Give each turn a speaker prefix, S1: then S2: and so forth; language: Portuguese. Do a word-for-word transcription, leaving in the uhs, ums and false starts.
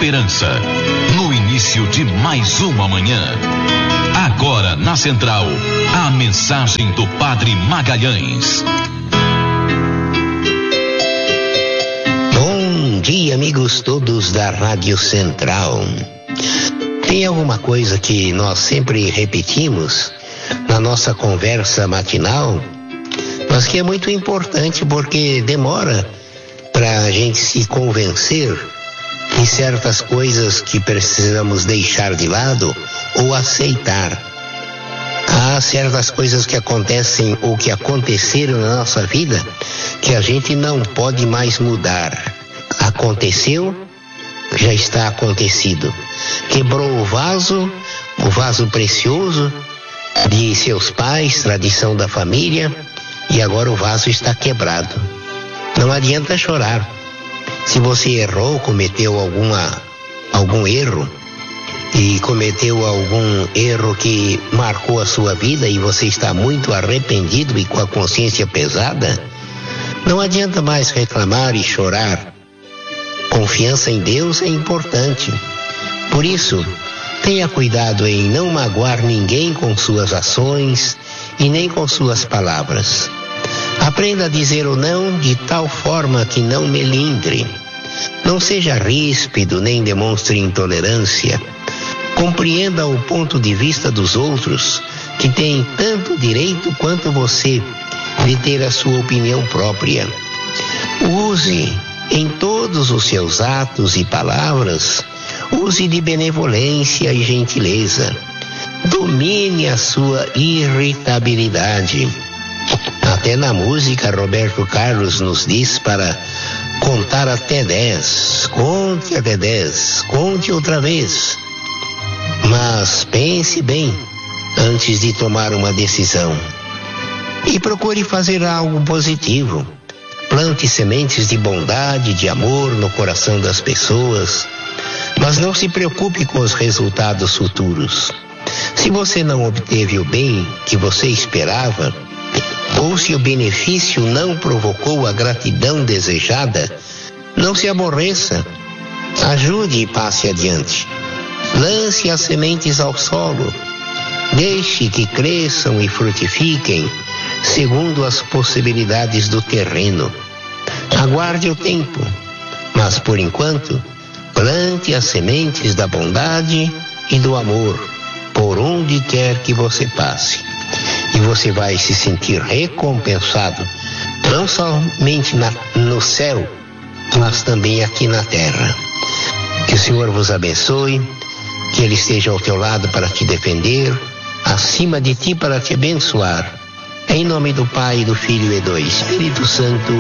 S1: esperança, no início de mais uma manhã. Agora na Central, a mensagem do Padre Magalhães.
S2: Bom dia, amigos todos da Rádio Central. Tem alguma coisa que nós sempre repetimos na nossa conversa matinal, mas que é muito importante porque demora para a gente se convencer de certas coisas que precisamos deixar de lado ou aceitar. Há certas coisas que acontecem ou que aconteceram na nossa vida que a gente não pode mais mudar. Aconteceu, já está acontecido. Quebrou o vaso, o vaso precioso de seus pais, tradição da família, e agora o vaso está quebrado. Não adianta chorar. Se você errou, cometeu alguma, algum erro, e cometeu algum erro que marcou a sua vida e você está muito arrependido e com a consciência pesada, não adianta mais reclamar e chorar. Confiança em Deus é importante. Por isso, tenha cuidado em não magoar ninguém com suas ações e nem com suas palavras. Aprenda a dizer o não de tal forma que não melindre. Não seja ríspido nem demonstre intolerância. Compreenda o ponto de vista dos outros, que têm tanto direito quanto você de ter a sua opinião própria. Use em todos os seus atos e palavras, use de benevolência e gentileza. Domine a sua irritabilidade. Até na música, Roberto Carlos nos diz para contar até dez. Conte até dez. Conte outra vez. Mas pense bem antes de tomar uma decisão. E procure fazer algo positivo. Plante sementes de bondade, de amor no coração das pessoas. Mas não se preocupe com os resultados futuros. Se você não obteve o bem que você esperava, ou se o benefício não provocou a gratidão desejada, não se aborreça. Ajude e passe adiante. Lance as sementes ao solo. Deixe que cresçam e frutifiquem segundo as possibilidades do terreno. Aguarde o tempo, mas por enquanto, plante as sementes da bondade e do amor por onde quer que você passe. E você vai se sentir recompensado, não somente na, no céu, mas também aqui na terra. Que o Senhor vos abençoe, que Ele esteja ao teu lado para te defender, acima de ti para te abençoar. Em nome do Pai, do Filho e do Espírito Santo.